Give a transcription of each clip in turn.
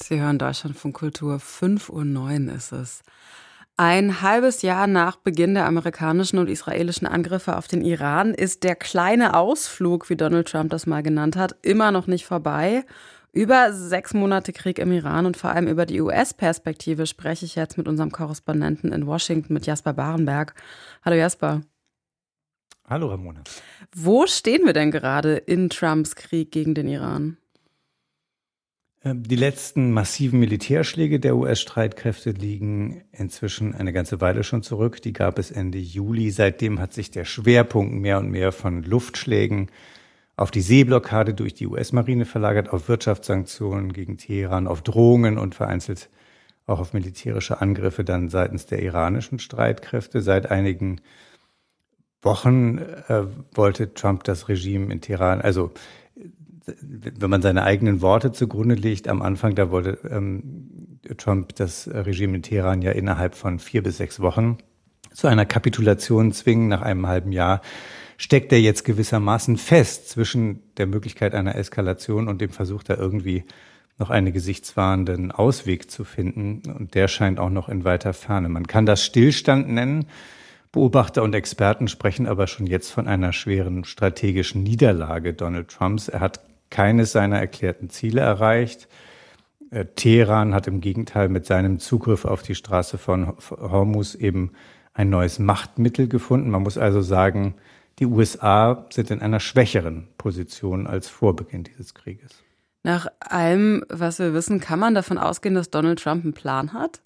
Sie hören Deutschlandfunk Kultur, 5:09 Uhr ist es. Ein halbes Jahr nach Beginn der amerikanischen und israelischen Angriffe auf den Iran ist der kleine Ausflug, wie Donald Trump das mal genannt hat, immer noch nicht vorbei. Über 6 Monate Krieg im Iran und vor allem über die US-Perspektive spreche ich jetzt mit unserem Korrespondenten in Washington, mit Jasper Barenberg. Hallo Jasper. Hallo Ramona. Wo stehen wir denn gerade in Trumps Krieg gegen den Iran? Die letzten massiven Militärschläge der US-Streitkräfte liegen inzwischen eine ganze Weile schon zurück. Die gab es Ende Juli. Seitdem hat sich der Schwerpunkt mehr und mehr von Luftschlägen auf die Seeblockade durch die US-Marine verlagert, auf Wirtschaftssanktionen gegen Teheran, auf Drohungen und vereinzelt auch auf militärische Angriffe dann seitens der iranischen Streitkräfte. Seit einigen Wochen wollte Trump das Regime in Teheran, also wenn man seine eigenen Worte zugrunde legt, am Anfang, da wollte Trump das Regime in Teheran ja innerhalb von 4 bis 6 Wochen zu einer Kapitulation zwingen. Nach einem halben Jahr steckt er jetzt gewissermaßen fest zwischen der Möglichkeit einer Eskalation und dem Versuch, da irgendwie noch einen gesichtswahrenden Ausweg zu finden. Und der scheint auch noch in weiter Ferne. Man kann das Stillstand nennen. Beobachter und Experten sprechen aber schon jetzt von einer schweren strategischen Niederlage Donald Trumps. Er hat keines seiner erklärten Ziele erreicht. Teheran hat im Gegenteil mit seinem Zugriff auf die Straße von Hormuz eben ein neues Machtmittel gefunden. Man muss also sagen, die USA sind in einer schwächeren Position als vor Beginn dieses Krieges. Nach allem, was wir wissen, kann man davon ausgehen, dass Donald Trump einen Plan hat?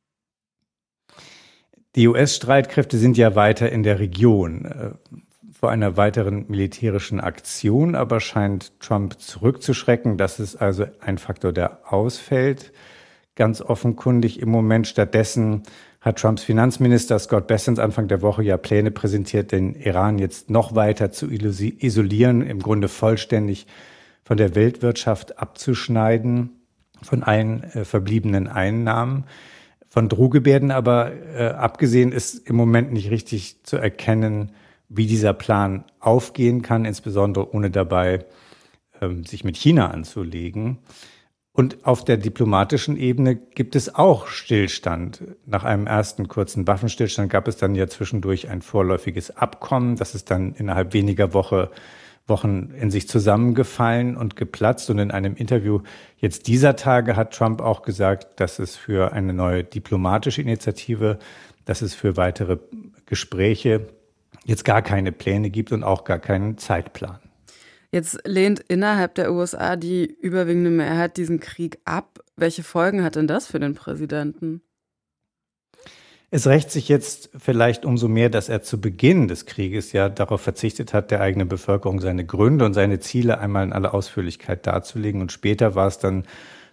Die US-Streitkräfte sind ja weiter in der Region. Vor einer weiteren militärischen Aktion aber scheint Trump zurückzuschrecken. Das ist also ein Faktor, der ausfällt, ganz offenkundig im Moment. Stattdessen hat Trumps Finanzminister Scott Bessent Anfang der Woche ja Pläne präsentiert, den Iran jetzt noch weiter zu isolieren, im Grunde vollständig von der Weltwirtschaft abzuschneiden, von allen verbliebenen Einnahmen. Von Drohgebärden aber abgesehen ist im Moment nicht richtig zu erkennen, wie dieser Plan aufgehen kann, insbesondere ohne dabei sich mit China anzulegen. Und auf der diplomatischen Ebene gibt es auch Stillstand. Nach einem ersten kurzen Waffenstillstand gab es dann ja zwischendurch ein vorläufiges Abkommen. Das ist dann innerhalb weniger Wochen in sich zusammengefallen und geplatzt. Und in einem Interview jetzt dieser Tage hat Trump auch gesagt, dass es für eine neue diplomatische Initiative, dass es für weitere Gespräche jetzt gar keine Pläne gibt und auch gar keinen Zeitplan. Jetzt lehnt innerhalb der USA die überwiegende Mehrheit diesen Krieg ab. Welche Folgen hat denn das für den Präsidenten? Es rächt sich jetzt vielleicht umso mehr, dass er zu Beginn des Krieges ja darauf verzichtet hat, der eigenen Bevölkerung seine Gründe und seine Ziele einmal in aller Ausführlichkeit darzulegen. Und später war es dann